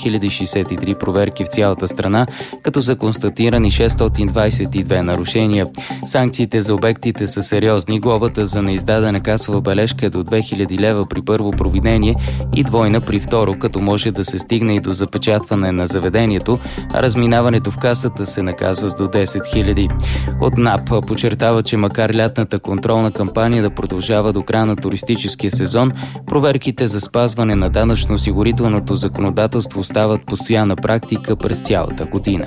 3063 проверки в цялата страна, като са констатирани 622 нарушения. Санкциите за обектите са сериозни. Глобата за неиздадена касова бележка е до 2000 лева при първо провинение и двойна при второ, като може да се стигне и до запечатване на заведението, а разминаването в касата се наказва с до 10 000. От НАП подчертава, че макар лятната контролна кампания да продължава до края на туристическия сезон, проверките за спазване на данъчно-осигурителното законодателство остават постоянна практика през цялата година.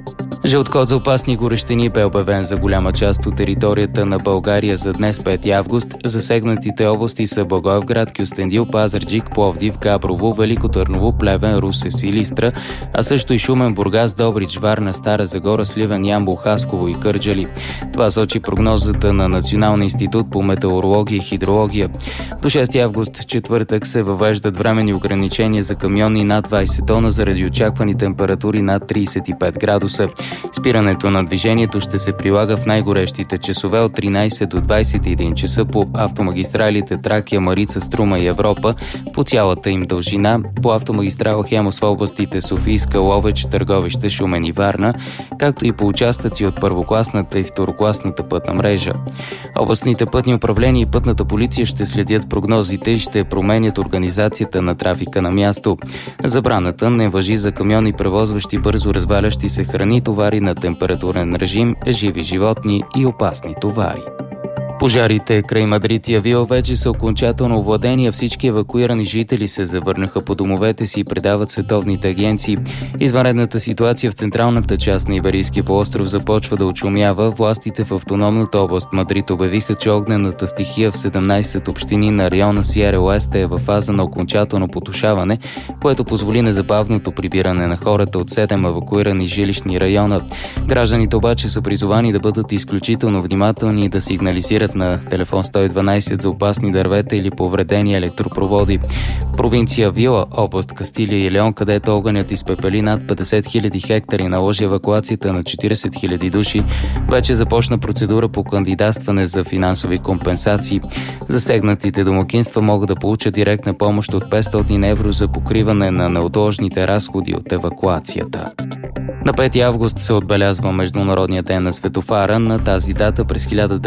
Жълт код за опасни горещини бе обявен за голяма част от територията на България за днес, 5 август. Засегнатите области са Благоевград, Кюстендил, Пазарджик, Пловдив, Габрово, Велико Търново, Плевен, Русе, Силистра, а също и Шумен, Бургас, Добрич, Варна, Стара Загора, Сливен, Ямбол, Хасково и Кърджали. Това сочи прогнозата на Националния институт по метеорология и хидрология. До 6 август, четвъртък, се въвеждат временни ограничения за камиони над 20 тона заради очаквани температури над 35 градуса. Спирането на движението ще се прилага в най-горещите часове от 13 до 21 часа по автомагистралите Тракия, Марица, Струма и Европа по цялата им дължина, по автомагистрала Хемус в областите Софийска, Ловеч, Търговище, Шумен и Варна, както и по участъци от първокласната и второкласната пътна мрежа. Областните пътни управления и пътната полиция ще следят прогнозите и ще променят организацията на трафика на място. Забраната не важи за камиони, превозващи бързо развалящи се храни, товари на температурен режим, живи животни и опасни товари. Пожарите край Мадрид и Авила вече са окончателно овладени, а всички евакуирани жители се завърнаха по домовете си и предават световните агенции. Извънредната ситуация в централната част на Иберийския полуостров започва да очумява. Властите в автономната област Мадрид обявиха, че огнената стихия в 17 общини на района Сиера Уеста е в фаза на окончателно потушаване, което позволи незабавното прибиране на хората от 7 евакуирани жилищни района. Гражданите обаче са призовани да бъдат изключително внимателни и да сигнализират на телефон 112 за опасни дървета или повредени електропроводи. В провинция Вила, област Кастилия и Леон, където огънят изпепели над 50 000 хектари и наложи евакуацията на 40 000 души, вече започна процедура по кандидатстване за финансови компенсации. Засегнатите домакинства могат да получат директна помощ от 500 евро за покриване на неотложните разходи от евакуацията. На 5 август се отбелязва Международния ден на светофара. На тази дата през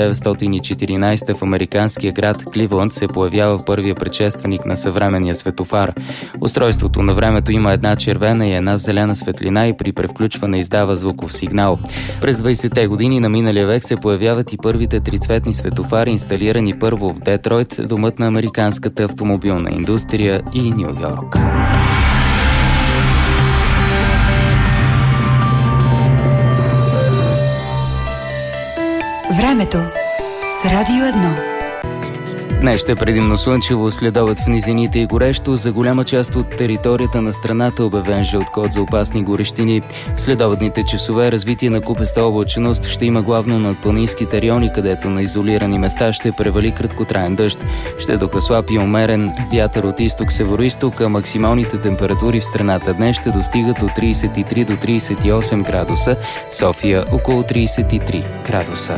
1914 в американския град Кливланд се появява първия предшественик на съвременния светофар. Устройството на времето има една червена и една зелена светлина и при превключване издава звуков сигнал. През 20-те години на миналия век се появяват и първите трицветни светофари, инсталирани първо в Детройт, домът на американската автомобилна индустрия, и Ню Йорк. Времето с Радио 1. Днес ще е предимно слънчево, следобед в низините и горещо. За голяма част от територията на страната обявен жълт код за опасни горещини. В следобедните часове развитие на купеста облачност ще има главно над планинските райони, където на изолирани места ще превали краткотраен дъжд. Ще духа слаб и умерен вятър от изток-североизток, а максималните температури в страната днес ще достигат от 33 до 38 градуса, в София около 33 градуса.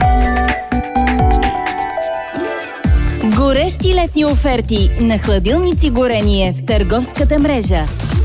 Горещи летни оферти на хладилници горение в търговската мрежа.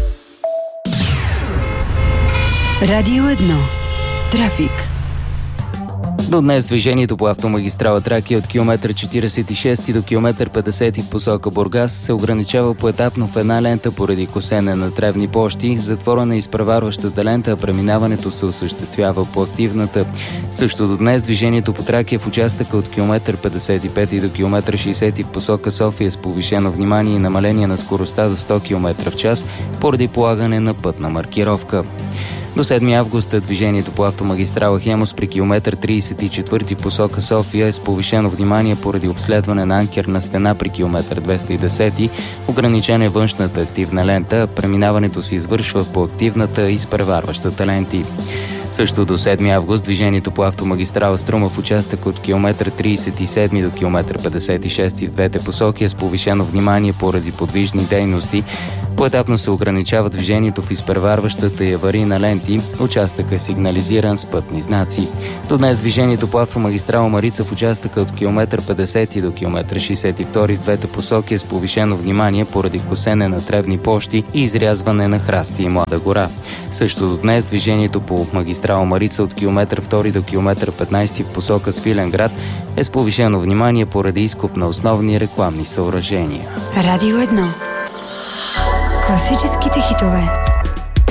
Радио 1. Трафик. До днес движението по автомагистрала Тракия от километър 46 до километър 50 в посока Бургас се ограничава поетапно в една лента поради косене на тревни площи, затворена и изпреварващата лента, а преминаването се осъществява по активната. Също до днес движението по Тракия в участъка от километър 55 до километър 60 в посока София с повишено внимание и намаление на скоростта до 100 км в час поради полагане на пътна маркировка. До 7 август движението по автомагистрала Хемус при километър 34 в посока София е с повишено внимание поради обследване на анкерна стена при километър 210. Ограничена е външната активна лента, преминаването се извършва по активната и изпреварващата ленти. Също до 7 август движението по автомагистрала Струма в участък от километър 37 до километър 56 в двете посоки е с повишено внимание поради подвижни дейности Поетапно се ограничава движението в изпреварващата и аварийна ленти. Участъкът е сигнализиран с пътни знаци. До днес движението по автомагистрала Марица в участъка от км 50 до км 62 в двете посоки е с повишено внимание поради косене на тревни площи и изрязване на храсти и млада гора. Също до днес движението по магистрала Марица от км 2 до км 15 в посока Свиленград е с повишено внимание поради изкоп на основни рекламни съоръжения. Радио 1. Класическите хитове.